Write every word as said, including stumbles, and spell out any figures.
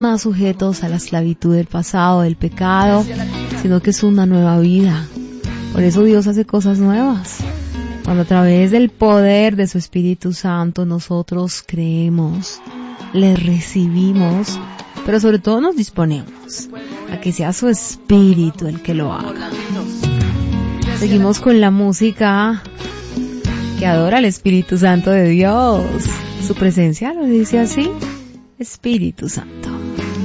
más sujetos a la esclavitud del pasado, del pecado, sino que es una nueva vida. Por eso Dios hace cosas nuevas. Cuando a través del poder de su Espíritu Santo nosotros creemos, le recibimos, pero sobre todo nos disponemos a que sea su Espíritu el que lo haga. Seguimos con la música que adora al Espíritu Santo de Dios. Su presencia lo dice así, Espíritu Santo.